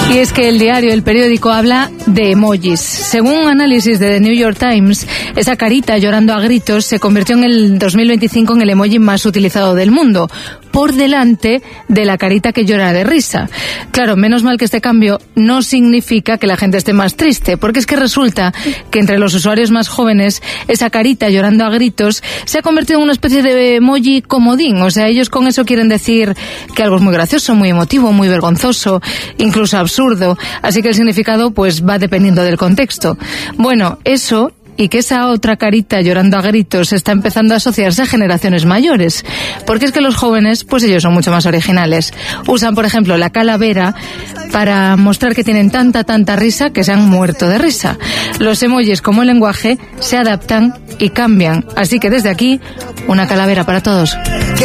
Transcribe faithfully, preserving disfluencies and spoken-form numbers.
Y es que el diario, el periódico, habla de emojis. Según un análisis de The New York Times, esa carita llorando a gritos se convirtió en el dos mil veinticinco en el emoji más utilizado del mundo, por delante de la carita que llora de risa. Claro, menos mal que este cambio no significa que la gente esté más triste, porque es que resulta que entre los usuarios más jóvenes, esa carita llorando a gritos se ha convertido en una especie de emoji comodín. O sea, ellos con eso quieren decir que algo es muy gracioso, muy emotivo, muy vergonzoso, incluso absurdo. Así que el significado pues va dependiendo del contexto. Bueno, eso y que esa otra carita llorando a gritos está empezando a asociarse a generaciones mayores. Porque es que los jóvenes, pues ellos son mucho más originales. Usan, por ejemplo, la calavera para mostrar que tienen tanta, tanta risa que se han muerto de risa. Los emojis, como el lenguaje, se adaptan y cambian. Así que desde aquí, una calavera para todos.